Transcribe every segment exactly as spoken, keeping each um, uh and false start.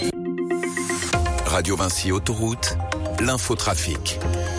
Radio Vinci Autoroute, l'infotrafic.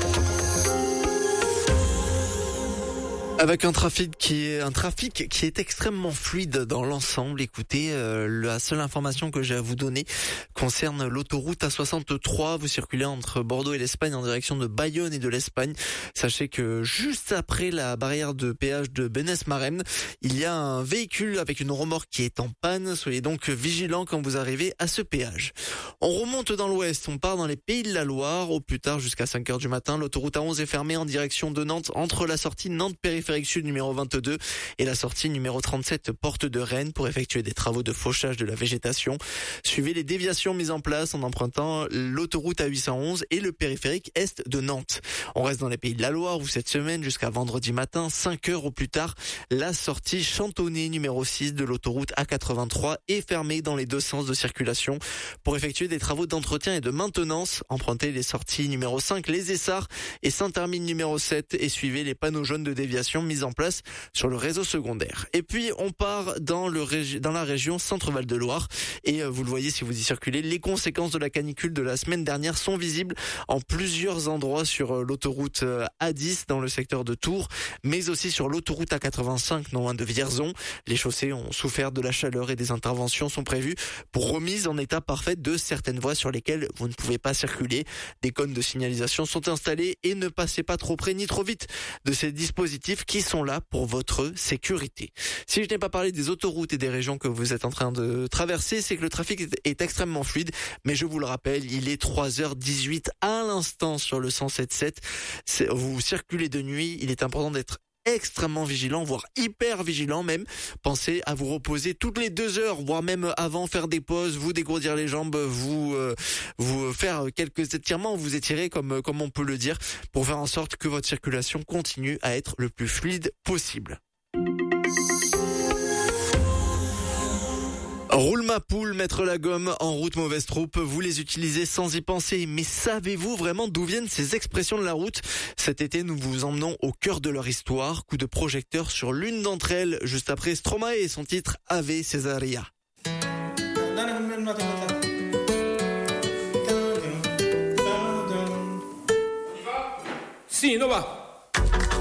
Avec un trafic qui est un trafic qui est extrêmement fluide dans l'ensemble. Écoutez, euh, la seule information que j'ai à vous donner concerne l'autoroute A soixante-trois. Vous circulez entre Bordeaux et l'Espagne en direction de Bayonne et de l'Espagne. Sachez que juste après la barrière de péage de Bénès-Maremne, il y a un véhicule avec une remorque qui est en panne. Soyez donc vigilants quand vous arrivez à ce péage. On remonte dans l'ouest, on part dans les Pays de la Loire. Au plus tard, jusqu'à cinq heures du matin, l'autoroute A onze est fermée en direction de Nantes entre la sortie Nantes-Périphérique Sud numéro vingt-deux et la sortie numéro trente-sept porte de Rennes pour effectuer des travaux de fauchage de la végétation. Suivez les déviations mises en place en empruntant l'autoroute A huit cent onze et le périphérique est de Nantes. On reste dans les Pays de la Loire où cette semaine jusqu'à vendredi matin, cinq heures au plus tard, la sortie Chantonnay numéro six de l'autoroute A quatre-vingt-trois est fermée dans les deux sens de circulation pour effectuer des travaux d'entretien et de maintenance. Empruntez les sorties numéro cinq, les Essarts et Saint-Hermine numéro sept et suivez les panneaux jaunes de déviation mise en place sur le réseau secondaire. Et puis on part dans le régi- dans la région Centre-Val de Loire et euh, vous le voyez si vous y circulez, les conséquences de la canicule de la semaine dernière sont visibles en plusieurs endroits sur euh, l'autoroute euh, A dix dans le secteur de Tours, mais aussi sur l'autoroute A quatre-vingt-cinq non loin de Vierzon. Les chaussées ont souffert de la chaleur et des interventions sont prévues pour remise en état parfait de certaines voies sur lesquelles vous ne pouvez pas circuler. Des cônes de signalisation sont installés et ne passez pas trop près ni trop vite de ces dispositifs qui sont là pour votre sécurité. Si je n'ai pas parlé des autoroutes et des régions que vous êtes en train de traverser, c'est que le trafic est extrêmement fluide, mais je vous le rappelle, il est trois heures dix-huit à l'instant sur le cent sept sept. C'est, vous circulez de nuit, il est important d'être extrêmement vigilant, voire hyper vigilant même. Pensez à vous reposer toutes les deux heures, voire même avant, faire des pauses, vous dégourdir les jambes, vous euh, vous faire quelques étirements, vous étirer comme comme on peut le dire, pour faire en sorte que votre circulation continue à être le plus fluide possible. Roule ma poule, mettre la gomme, en route mauvaise troupe, vous les utilisez sans y penser. Mais savez-vous vraiment d'où viennent ces expressions de la route ? Cet été, nous vous emmenons au cœur de leur histoire. Coup de projecteur sur l'une d'entre elles, juste après Stromae et son titre Ave Cesaria. Sì, no va.